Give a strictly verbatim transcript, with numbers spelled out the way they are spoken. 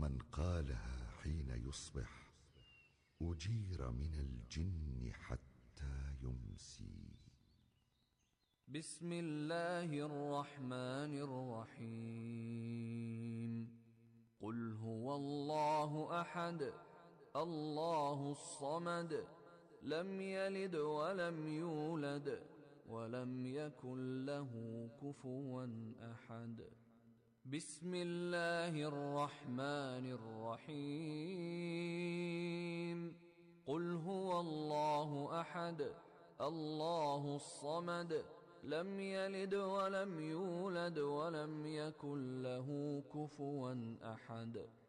ومن قالها حين يصبح أجير من الجن حتى يمسي. بسم الله الرحمن الرحيم. قل هو الله أحد الله الصمد لم يلد ولم يولد ولم يكن له كفوا أحد. بسم الله الرحمن الرحيم. قل هو الله أحد الله الصمد لم يلد ولم يولد ولم يكن له كفوا أحد.